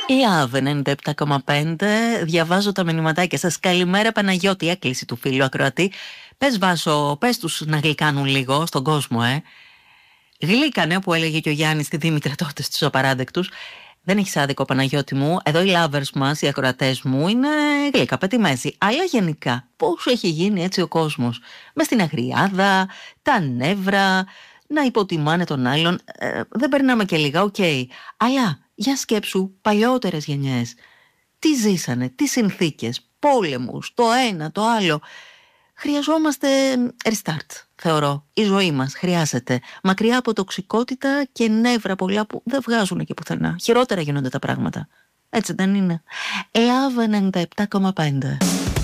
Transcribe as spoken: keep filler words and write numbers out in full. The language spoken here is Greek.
Love ενενήντα επτά κόμμα πέντε. Διαβάζω τα μηνυματάκια σας. Καλημέρα Παναγιώτη, έκκληση του φίλου ακροατή. Πες Βάσο, πες τους να γλυκάνουν λίγο στον κόσμο, ε. Γλύκανε, που έλεγε και ο Γιάννης στη Δήμητρα τότε στους απαράδεκτους. Δεν έχεις άδικο Παναγιώτη μου. Εδώ οι lovers μας, οι ακροατές μου, είναι γλύκα πετυμέση. Αλλά γενικά, πώς έχει γίνει έτσι ο κόσμος? Μες στην αγριάδα, τα νεύρα, να υποτιμάνε τον άλλον. Ε, δεν περνάμε και λίγα, οκ. Okay. Αλλά για σκέψου παλιότερες γενιές. Τι ζήσανε, τι συνθήκες, πόλεμους, το ένα, το άλλο. Χρειαζόμαστε restart, θεωρώ. Η ζωή μας χρειάζεται. Μακριά από τοξικότητα και νεύρα πολλά που δεν βγάζουν και πουθενά. Χειρότερα γίνονται τα πράγματα. Έτσι δεν είναι? Love ενενήντα επτά κόμμα πέντε.